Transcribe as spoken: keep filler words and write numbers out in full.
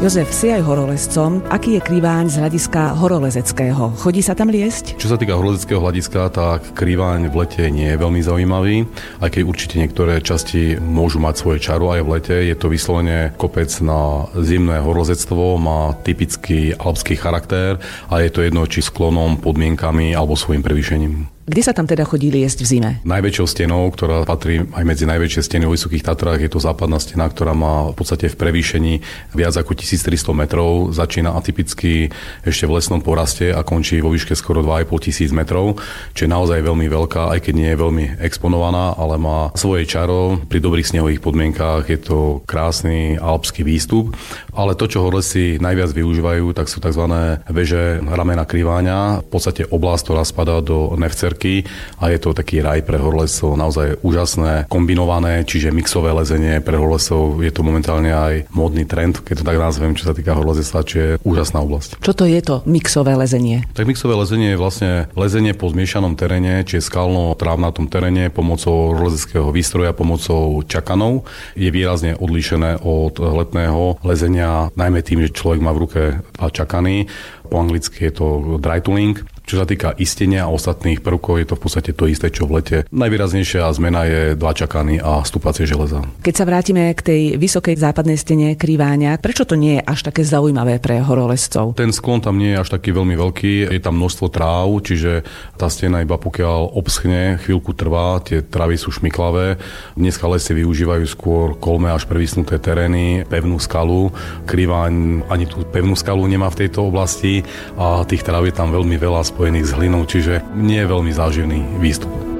Jozef, si aj horolezcom. Aký je Kriváň z hľadiska horolezeckého? Chodí sa tam liesť? Čo sa týka horolezeckého hľadiska, tak Kriváň v lete nie je veľmi zaujímavý, aj keď určite niektoré časti môžu mať svoje čaro aj v lete. Je to vyslovene kopec na zimné horolezectvo, má typický alpský charakter a je to jedno či sklonom, podmienkami alebo svojim prevýšením. Kde sa tam teda chodí liesť v zime? Najväčšou stenou, ktorá patrí aj medzi najväčšie steny vo Vysokých Tatrách, je to západná stena, ktorá má v podstate v prevýšení viac ako tisíctristo metrov. Začína atypicky ešte v lesnom poraste a končí vo výške skoro dva a pol tisíc metrov, čo je naozaj veľmi veľká, aj keď nie je veľmi exponovaná, ale má svoje čaro. Pri dobrých snehových podmienkách je to krásny alpský výstup, ale to, čo horolezci najviac využívajú, tak sú tzv. Veže ramena Kriváňa, v podstate oblasť, ktorá spadá do Nevcer a je to taký raj pre horolezcov, naozaj úžasné, kombinované, čiže mixové lezenie pre horolezcov. Je to momentálne aj módny trend, keď to tak nazvem, čo sa týka horolezectva, čo je úžasná oblasť. Čo to je to mixové lezenie? Tak mixové lezenie je vlastne lezenie po zmiešanom teréne, čiže skalno-trávnatom teréne pomocou horolezeckého výstroja, pomocou čakanov. Je výrazne odlíšené od letného lezenia, najmä tým, že človek má v ruke dva čakany. Po anglicky je to dry tooling. Čo sa týka istenia a ostatných prvkov, je to v podstate to isté, čo v lete. Najvýraznejšia zmena je dva čakany a stúpacie železa. Keď sa vrátime k tej vysokej západnej stene Kriváňa, prečo to nie je až také zaujímavé pre horolezcov? Ten sklon tam nie je až taký veľmi veľký, je tam množstvo tráv, čiže tá stena iba pokiaľ obschne, chvíľku trvá, tie travy sú šmiklavé. Dneska lesy využívajú skôr kolmé až previsnuté terény, pevnú skalu. Kriváň ani tú pevnú skalu nemá v tejto oblasti a tých tráv je tam veľmi veľa spojených s hlinou, čiže nie je veľmi záživný výstup.